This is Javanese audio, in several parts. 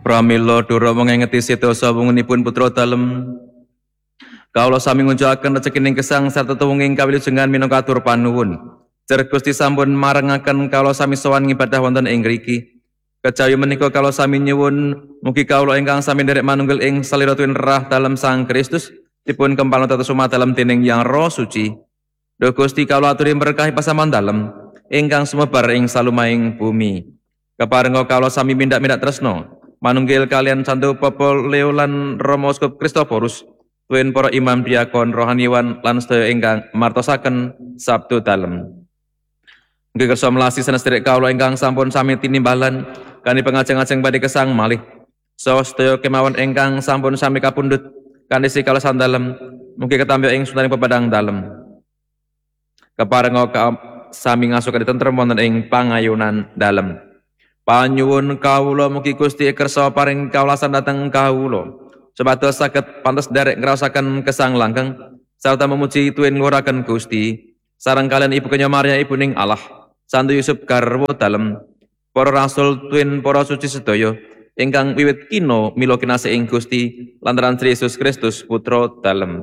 Pramila Dura mengingeti sedasa wungunipun putra dalem. Kawula sami ngunjukaken rezekining gesang sarta tuwunging kawilujengan minangka atur panuwun. Jer Gusti sampun marengaken kawula sami sowan ngibadah wonten ing ngriki. Kejawi menika kawula sami nyuwun mugi kawula ingkang sami nderek manunggal ing salira tuwin rah dalem Sang Kristus dipun kempalon tata suma dalem dening Yang Roh Suci. Duh Gusti kawula aturi berkahi pasaman dalem ingkang sumebar ing salumahing bumi. Keparenga kawula sami mindak-mindak tresna manunggil kalian Santo Papa Leo lan Romo Uskup Kristoforus, tuwin para imam diakon rohaniwan lan sedaya ingkang martosaken sabdo dalem. Mugi kersa melasi sanes sedherek kawula ingkang sampun sami tinimbalan kanthi pangajeng-ajeng badhe kesang malih. Saha sedaya kemawon ingkang sampun sami kapundhut kanthi sikalasan dalem, mugi ketampa ing sundaning pepadang dalem. Keparenga sami ngasuh tentrem wonten ing pangayunan dalem. Panyuwun kawula mugi Gusti kersa paring kawelasan dhateng kawula supados saged pantes derek ngraosaken gesang langgeng sarta memuji tuwin nguraken Gusti sareng kalian Ibu Kenya Maria ibuning Allah, Santo Yusuf garwa dalem, para rasul tuwin para suci sedaya ingkang wiwit kina mila kinasih ing Gusti lantaran Sri Yesus Kristus putra dalem.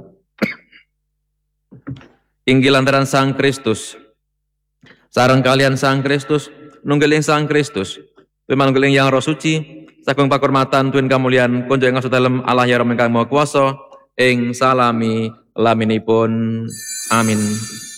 Inggih lantaran Sang Kristus sareng kalian Sang Kristus nunggeling Sang Kristus manunggaling Yang Roh Suci sagung pakurmatan tuwin kamulyan konjo ing dalem Allah ya Rama ingkang Maha Kuwasa ing salami laminipun. Amin.